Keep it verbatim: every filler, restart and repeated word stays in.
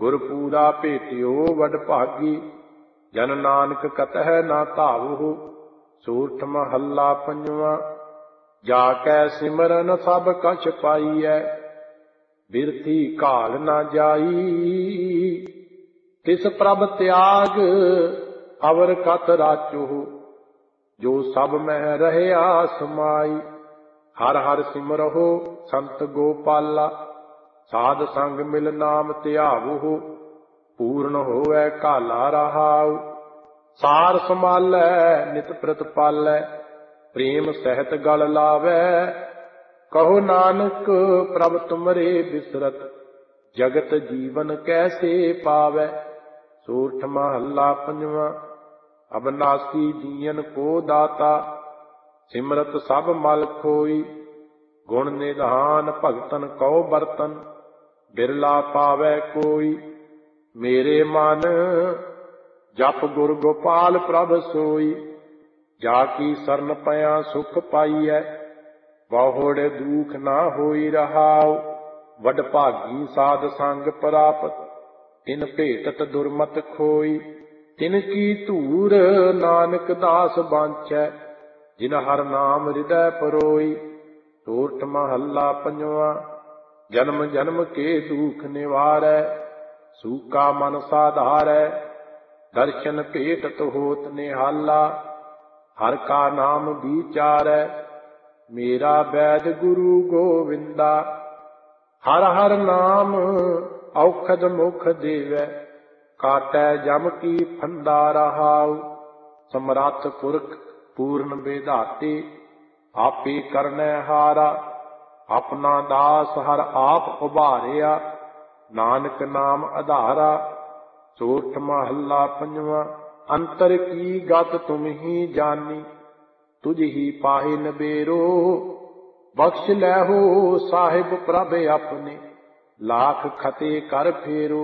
ਗੁਰਪੂਰਾ ਭੇਟਿਓ ਵਡ ਭਾਗੀ, ਜਨ ਨਾਨਕ ਕਤਹਿ ਨਾ ਧਾਵਹੁ। ਸੂਰਠ ਮਹੱਲਾ ਪੰਜਵਾਂ। ਜਾ ਕੈ ਸਿਮਰਨ ਸਭ ਕਛ ਪਾਈਐ, ਬਿਰਥੀ ਘਾਲ ਨਾ ਜਾਈ। ਤਿਸ ਪ੍ਰਭ ਤਿਆਗ ਅਵਰ ਕਤ ਰਾਚਹੁ, ਜੋ ਸਭ ਮਹਿ ਰਹਿਆ ਸਮਾਈ। ਹਰ ਹਰ ਸਿਮਰਹੁ ਸੰਤ ਗੋਪਾਲਾ, ਸਾਧ ਸੰਗ ਮਿਲ ਨਾਮ ਧਿਆਵਹੁ। ਪੂਰਨ ਹੋਵੈ ਘਾਲਾ ਰਹਾਉ, ਸਾਰ ਸੰਭਾਲੈ ਨਿਤ ਪ੍ਰਤਪਾਲੈ। ਪ੍ਰੇਮ ਸਹਿਤ ਗਲ ਲਾਵੈ, ਕਹੋ ਨਾਨਕ ਪ੍ਰਭ ਤੁਮਰੇ ਬਿਸਰਤ। ਜਗਤ ਜੀਵਨ ਕੈਸੇ ਪਾਵੈ। ਸੂਰਠ ਮਹੱਲਾ ਪੰਜਵਾਂ। ਅਬਨਾਸੀ ਜੀਅਨ ਕੋ ਦਾਤਾ, ਸਿਮਰਤ ਸਭ ਮਲ ਖੋਈ। ਗੁਣ ਨਿਧਾਨ ਭਗਤਨ ਕਉ ਬਰਤਨ, ਬਿਰਲਾ ਪਾਵੈ ਕੋਈ। ਮੇਰੇ ਮਨ ਜਪ ਗੁਰ ਗੋਪਾਲ ਪ੍ਰਭ ਸੋਈ, ਜਾ ਕੀ ਸਰਨ ਪਿਆ ਸੁਖ ਪਾਈਐ। ਬਹੁੜ ਦੂਖ ਨਾ ਹੋਈ ਰਹਾਉ, ਵਡ ਭਾਗੀ ਸਾਧ ਸੰਗ ਪ੍ਰਾਪਤ। ਤਿਨ ਭੇਟਤ ਦੁਰਮਤ ਖੋਈ, ਤਿਨ ਕੀ ਧੂਰ ਨਾਨਕ ਦਾਸ ਬਾਂਛੈ। ਜਿਨ ਹਰ ਨਾਮ ਹਿਰਦੈ ਪਰੋਈ। ਸੂਰਠ ਮਹੱਲਾ ਪੰਜਵਾਂ। ਜਨਮ ਜਨਮ ਕੇ ਦੁਖ ਨਿਵਾਰੈ, ਸੂਕਾ ਮਨ ਸਾਧਾਰੈ। ਦਰਸ਼ਨ ਭੇਟਤ ਹੋਤ ਨਿਹਾਲਾ, ਹਰ ਕਾ ਨਾਮ ਵਿਚਾਰੈ। ਮੇਰਾ ਬੈਦ ਗੁਰੂ ਗੋਵਿੰਦਾ, ਹਰ ਹਰ ਨਾਮ ਔਖਦ ਮੁਖ ਦੇਵੈ। ਕਾਟੈ ਜਮ ਕੀ ਫੰਦਾ ਰਹਾਉ, ਸਮਰੱਥ ਪੁਰਖ ਪੂਰਨ ਵਿਧਾਤੇ। ਆਪੇ ਕਰਨੈ ਹਾਰਾ, ਆਪਣਾ ਦਾਸ ਹਰ ਆਪ ਉਭਾਰਿਆ। ਨਾਨਕ ਨਾਮ ਆਧਾਰਾ। ਸੂਰਠ ਮਹੱਲਾ ਪੰਜਵਾਂ। ਅੰਤਰ ਕੀ ਗਤ ਤੁਮ ਹੀ ਜਾਨੀ, ਤੁਝ ਹੀ ਪਾਹਿ ਨਬੇਰੋ। ਬਖਸ਼ ਲੈਹੋ ਸਾਹਿਬ ਪ੍ਰਭ ਆਪਣੇ, ਲਾਖ ਖਤੇ ਕਰ ਫੇਰੋ।